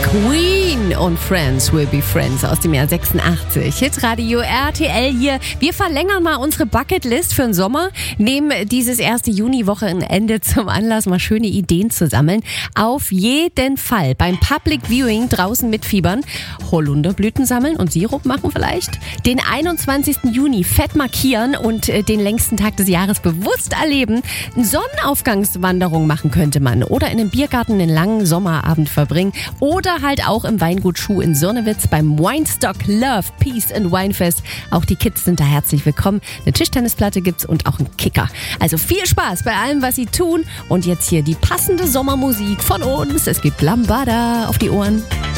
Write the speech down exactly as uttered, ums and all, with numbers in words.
Queen und Friends Will Be Friends aus dem Jahr sechsundachtzig. Hitradio R T L hier. Wir verlängern mal unsere Bucketlist für den Sommer. Nehmen dieses erste Juni-Wochenende zum Anlass, mal schöne Ideen zu sammeln. Auf jeden Fall beim Public Viewing draußen mitfiebern. Holunderblüten sammeln und Sirup machen vielleicht. Den einundzwanzigsten Juni fett markieren und den längsten Tag des Jahres bewusst erleben. Eine Sonnenaufgangswanderung machen könnte man. Oder in einem Biergarten einen langen Sommerabend verbringen. Oder halt auch im Weingut Schuh in Sonnewitz beim Winestock Love, Peace and Winefest. Auch die Kids sind da herzlich willkommen. Eine Tischtennisplatte gibt's und auch einen Kicker. Also viel Spaß bei allem, was sie tun. Und jetzt hier die passende Sommermusik von uns. Es gibt Lambada auf die Ohren.